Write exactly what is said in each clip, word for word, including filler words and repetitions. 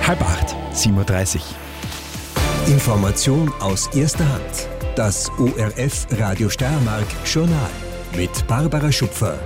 Halb acht, sieben Uhr dreißig. Information aus erster Hand. Das O R F Radio Steiermark Journal mit Barbara Schupfer.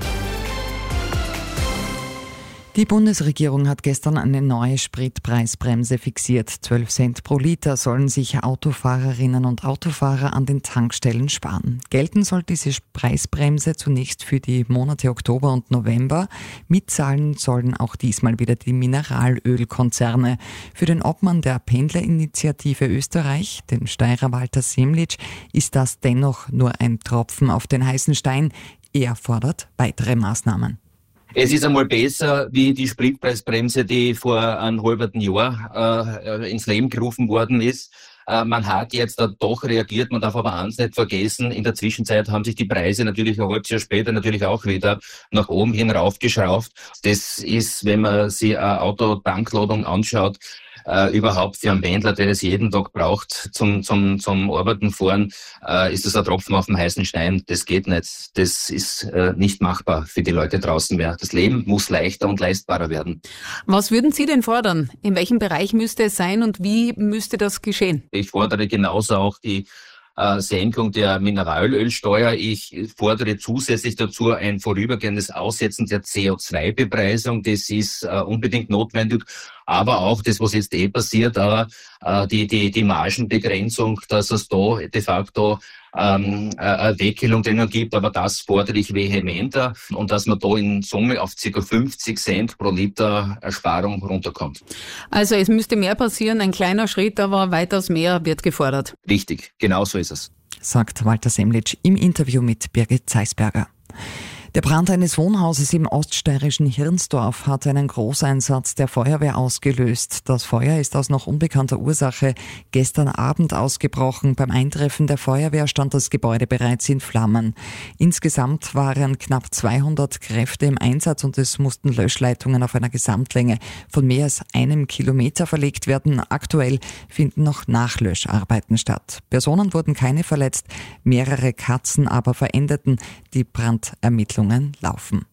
Die Bundesregierung hat gestern eine neue Spritpreisbremse fixiert. zwölf Cent pro Liter sollen sich Autofahrerinnen und Autofahrer an den Tankstellen sparen. Gelten soll diese Preisbremse zunächst für die Monate Oktober und November. Mitzahlen sollen auch diesmal wieder die Mineralölkonzerne. Für den Obmann der Pendlerinitiative Österreich, den Steirer Walter Semlitsch, ist das dennoch nur ein Tropfen auf den heißen Stein. Er fordert weitere Maßnahmen. Es ist einmal besser wie die Spritpreisbremse, die vor einem halben Jahr äh, ins Leben gerufen worden ist. Äh, man hat jetzt da doch reagiert, man darf aber eins nicht vergessen, in der Zwischenzeit haben sich die Preise natürlich ein halbes Jahr später natürlich auch wieder nach oben hin raufgeschraubt. Das ist, wenn man sich eine Autotankladung anschaut, Äh, überhaupt für einen Pendler, der es jeden Tag braucht zum zum zum Arbeiten fahren, äh, ist das ein Tropfen auf dem heißen Stein. Das geht nicht. Das ist äh, nicht machbar für die Leute draußen mehr. Das Leben muss leichter und leistbarer werden. Was würden Sie denn fordern? In welchem Bereich müsste es sein und wie müsste das geschehen? Ich fordere genauso auch die äh, Senkung der Mineralölsteuer. Ich fordere zusätzlich dazu ein vorübergehendes Aussetzen der C O zwei Bepreisung. Das ist äh, unbedingt notwendig. Aber auch das, was jetzt eh passiert, äh, die, die, die Margenbegrenzung, dass es da de facto ähm, eine Deckelung drinnen gibt, aber das fordere ich vehementer und dass man da in Summe auf ca. fünfzig Cent pro Liter Ersparung runterkommt. Also es müsste mehr passieren, ein kleiner Schritt, aber weitaus mehr wird gefordert. Richtig, genau so ist es. Sagt Walter Semlitsch im Interview mit Birgit Zeisberger. Der Brand eines Wohnhauses im oststeirischen Hirnsdorf hat einen Großeinsatz der Feuerwehr ausgelöst. Das Feuer ist aus noch unbekannter Ursache gestern Abend ausgebrochen. Beim Eintreffen der Feuerwehr stand das Gebäude bereits in Flammen. Insgesamt waren knapp zweihundert Kräfte im Einsatz und es mussten Löschleitungen auf einer Gesamtlänge von mehr als einem Kilometer verlegt werden. Aktuell finden noch Nachlöscharbeiten statt. Personen wurden keine verletzt, mehrere Katzen aber verendeten die Brandermittlungen laufen.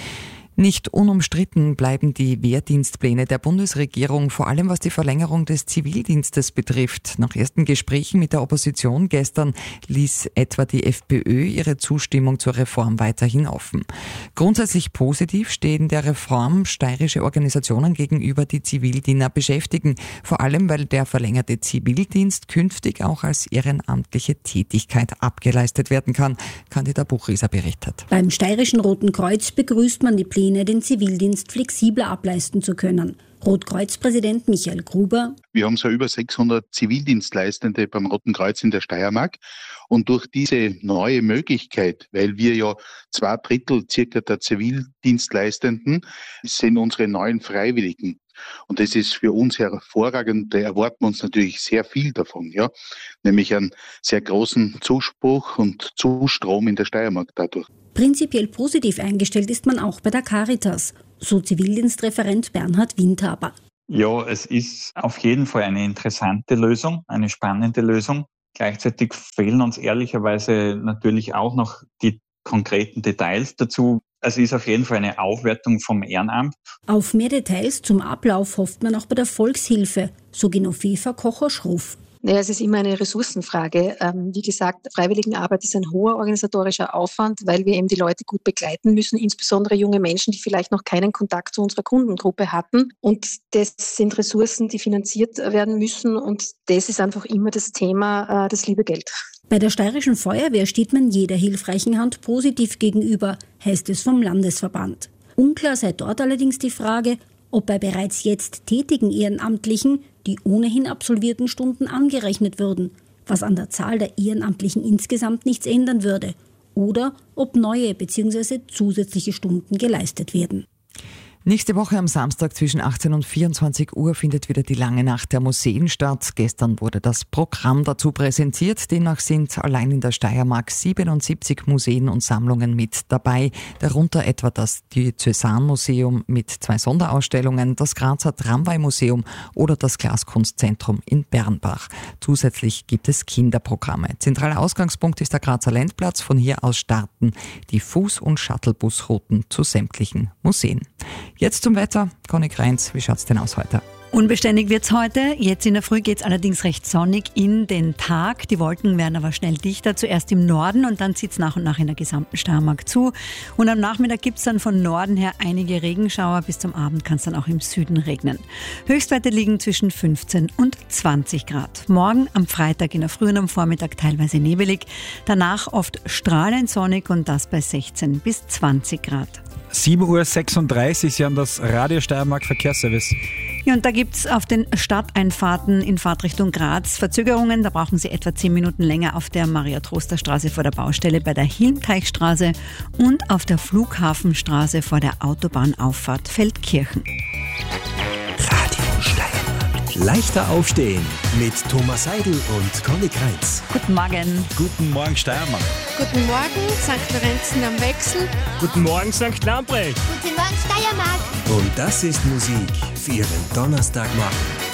Nicht unumstritten bleiben die Wehrdienstpläne der Bundesregierung, vor allem was die Verlängerung des Zivildienstes betrifft. Nach ersten Gesprächen mit der Opposition gestern ließ etwa die FPÖ ihre Zustimmung zur Reform weiterhin offen. Grundsätzlich positiv stehen der Reform steirische Organisationen gegenüber, die Zivildiener beschäftigen, vor allem weil der verlängerte Zivildienst künftig auch als ehrenamtliche Tätigkeit abgeleistet werden kann. Candida Buchrieser berichtet. Beim Steirischen Roten Kreuz begrüßt man die Pläne, den Zivildienst flexibler ableisten zu können. Rotkreuz-Präsident Michael Gruber: Wir haben so über sechshundert Zivildienstleistende beim Roten Kreuz in der Steiermark. Und durch diese neue Möglichkeit, weil wir ja zwei Drittel circa der Zivildienstleistenden sind unsere neuen Freiwilligen. Und das ist für uns hervorragend. Da erwarten wir uns natürlich sehr viel davon, ja, nämlich einen sehr großen Zuspruch und Zustrom in der Steiermark dadurch. Prinzipiell positiv eingestellt ist man auch bei der Caritas, so Zivildienstreferent Bernhard Windhaber. Ja, es ist auf jeden Fall eine interessante Lösung, eine spannende Lösung. Gleichzeitig fehlen uns ehrlicherweise natürlich auch noch die konkreten Details dazu. Es ist auf jeden Fall eine Aufwertung vom Ehrenamt. Auf mehr Details zum Ablauf hofft man auch bei der Volkshilfe, so Genovefa Kocher-Schruff. Naja, es ist immer eine Ressourcenfrage. Ähm, wie gesagt, Freiwilligenarbeit ist ein hoher organisatorischer Aufwand, weil wir eben die Leute gut begleiten müssen, insbesondere junge Menschen, die vielleicht noch keinen Kontakt zu unserer Kundengruppe hatten. Und das sind Ressourcen, die finanziert werden müssen und das ist einfach immer das Thema, äh, das liebe Geld. Bei der Steirischen Feuerwehr steht man jeder hilfreichen Hand positiv gegenüber, heißt es vom Landesverband. Unklar sei dort allerdings die Frage, ob bei bereits jetzt tätigen Ehrenamtlichen die ohnehin absolvierten Stunden angerechnet würden, was an der Zahl der Ehrenamtlichen insgesamt nichts ändern würde, oder ob neue bzw. zusätzliche Stunden geleistet werden. Nächste Woche am Samstag zwischen achtzehn und vierundzwanzig Uhr findet wieder die lange Nacht der Museen statt. Gestern wurde das Programm dazu präsentiert. Demnach sind allein in der Steiermark siebenundsiebzig Museen und Sammlungen mit dabei. Darunter etwa das Diözesanmuseum mit zwei Sonderausstellungen, das Grazer Tramway-Museum oder das Glaskunstzentrum in Bernbach. Zusätzlich gibt es Kinderprogramme. Zentraler Ausgangspunkt ist der Grazer Lendplatz. Von hier aus starten die Fuß- und Shuttlebusrouten zu sämtlichen Museen. Jetzt zum Wetter. Conny Kreins, wie schaut's denn aus heute? Unbeständig wird's heute. Jetzt in der Früh geht's allerdings recht sonnig in den Tag. Die Wolken werden aber schnell dichter. Zuerst im Norden und dann zieht's nach und nach in der gesamten Steiermark zu. Und am Nachmittag gibt's dann von Norden her einige Regenschauer. Bis zum Abend kann es dann auch im Süden regnen. Höchstwerte liegen zwischen fünfzehn und zwanzig Grad. Morgen am Freitag in der Früh und am Vormittag teilweise nebelig. Danach oft strahlend sonnig und das bei sechzehn bis zwanzig Grad. sieben Uhr sechsunddreißig, Sie haben das Radio Steiermark Verkehrsservice. Ja, und da gibt's auf den Stadteinfahrten in Fahrtrichtung Graz Verzögerungen. Da brauchen Sie etwa zehn Minuten länger auf der Maria-Troster-Straße vor der Baustelle bei der Hilmteichstraße und auf der Flughafenstraße vor der Autobahnauffahrt Feldkirchen. Radio Steiermark. Leichter aufstehen mit Thomas Seidel und Conny Kreitz. Guten Morgen. Guten Morgen Steiermark. Guten Morgen, Sankt Lorenzen am Wechsel. Guten Morgen, Sankt Lamprecht. Guten Morgen, Steiermark. Und das ist Musik für Ihren Donnerstagmorgen.